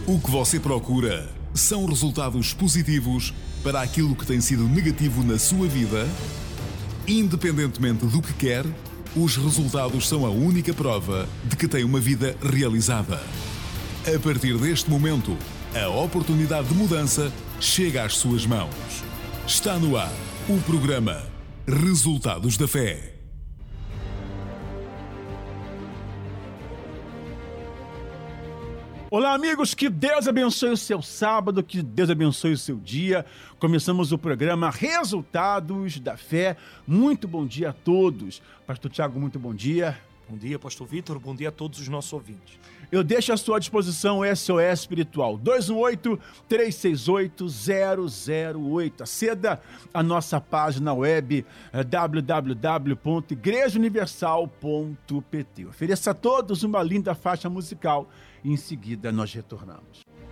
O que você procura são resultados positivos para aquilo que tem sido negativo na sua vida? Independentemente do que quer, os resultados são a única prova de que tem uma vida realizada. A partir deste momento, a oportunidade de mudança chega às suas mãos. Está no ar o programa Resultados da Fé. Olá, amigos, que Deus abençoe o seu sábado, que Deus abençoe o seu dia. Começamos o programa Resultados da Fé. Muito bom dia a todos. Pastor Tiago, muito bom dia. Bom dia, Pastor Vitor. Bom dia a todos os nossos ouvintes. Eu deixo à sua disposição o SOS Espiritual 218-368-008. Aceda à nossa página web www.igrejauniversal.pt. Ofereça a todos uma linda faixa musical e em seguida nós retornamos.